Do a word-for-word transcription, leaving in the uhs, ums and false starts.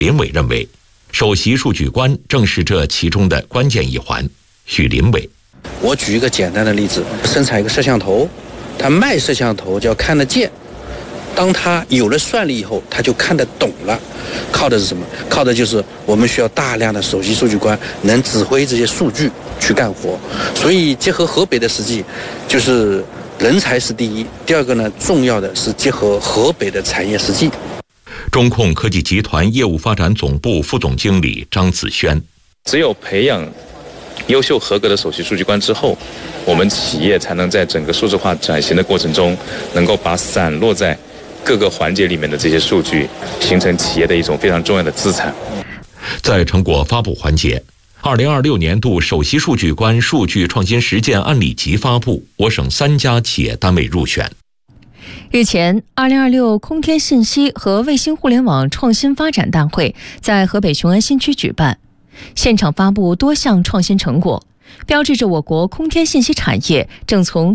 林伟认为，首席数据官正是这其中的关键一环。许林伟， 我举一个简单的例子，生产一个摄像头，他卖摄像头就要看得见，当他有了算力以后，他就看得懂了。靠的是什么？靠的就是我们需要大量的首席数据官能指挥这些数据去干活。所以结合河北的实际，就是人才是第一，第二个呢，重要的是结合河北的产业实际。 中控科技集团业务发展总部副总经理张子轩， 只有培养优秀合格的首席数据官之后，我们企业才能在整个数字化转型的过程中，能够把散落在各个环节里面的这些数据，形成企业的一种非常重要的资产。 在成果发布环节，二零二六年度首席数据官数据创新实践案例集发布，我省三家企业单位入选。 日前，二零二六空天信息和卫星互联网创新发展大会在河北雄安新区举办，现场发布多项创新成果，标志着我国空天信息产业正从